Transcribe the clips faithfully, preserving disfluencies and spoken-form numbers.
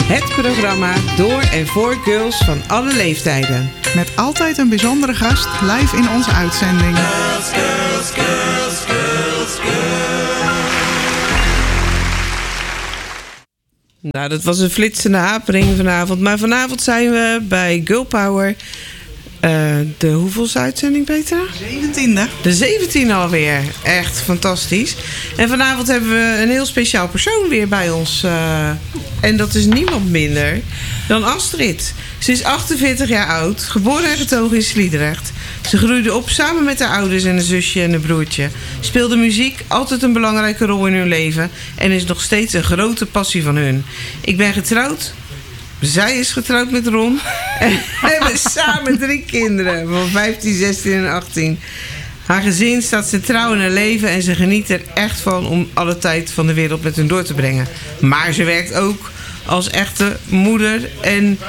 Het programma door en voor girls van alle leeftijden. Met altijd een bijzondere gast live in onze uitzending. Girls, girls, girls, girls, girls. Nou, dat was een flitsende hapering vanavond. Maar vanavond zijn we bij Girl Power. Uh, de hoeveelste uitzending, Petra? zeventiende. De zeventiende alweer. Echt fantastisch. En vanavond hebben we een heel speciaal persoon weer bij ons. Uh, en dat is niemand minder dan Astrid. Ze is achtenveertig jaar oud, geboren en getogen in Sliedrecht. Ze groeide op samen met haar ouders en een zusje en een broertje. Speelde muziek altijd een belangrijke rol in hun leven en is nog steeds een grote passie van hun. Ik ben getrouwd. Zij is getrouwd met Ron. En we hebben samen drie kinderen van vijftien, zestien en achttien. Haar gezin staat centraal in haar leven en ze geniet er echt van om alle tijd van de wereld met hun door te brengen. Maar ze werkt ook als echte moeder en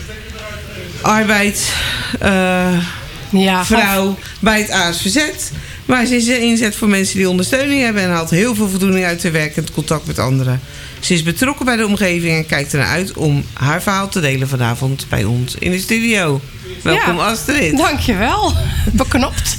arbeid uh, ja, vrouw of... bij het A S V Z. Maar ze is een inzet voor mensen die ondersteuning hebben en haalt heel veel voldoening uit haar werk en het contact met anderen. Ze is betrokken bij de omgeving en kijkt ernaar uit om haar verhaal te delen vanavond bij ons in de studio. Welkom, ja, Astrid. Dankjewel. Beknopt.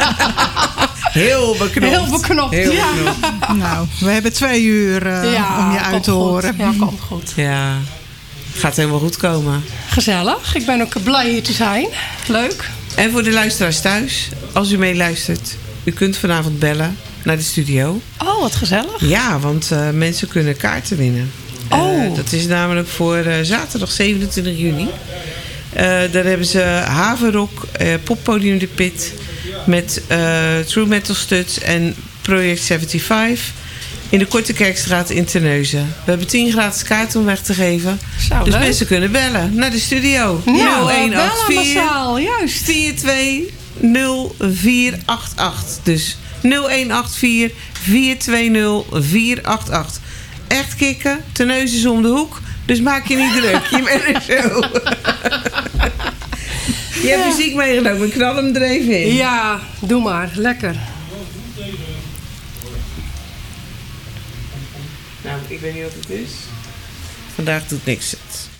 Heel beknopt. Heel beknopt, Heel ja. beknopt. Nou, we hebben twee uur uh, ja, om je uit te horen. Ja, komt goed. Ja, gaat helemaal goed komen. Gezellig. Ik ben ook blij hier te zijn. Leuk. En voor de luisteraars thuis, als u meeluistert, u kunt vanavond bellen naar de studio. Oh, wat gezellig. Ja, want uh, mensen kunnen kaarten winnen. Oh. Uh, dat is namelijk voor uh, zaterdag zevenentwintig juni. Uh, daar hebben ze Haverrock, uh, Poppodium de Pit met uh, True Metal Studs en Project zevenenzeventig in de Korte Kerkstraat in Terneuzen. We hebben tien gratis kaarten om weg te geven. Zo, dus leuk. Mensen kunnen bellen naar de studio. Ja, nul een acht vier, massaal, juist. vier twee nul vier acht acht. Dus nul een acht vier, vier twee nul, vier acht acht. Echt kicken, Terneuzen is om de hoek. Dus maak je niet druk. Je bent er zo. Je hebt ja. muziek meegenomen. Knal hem er even in. Ja, doe maar. Lekker. Nou, ik weet niet wat het is. Vandaag doet niks het.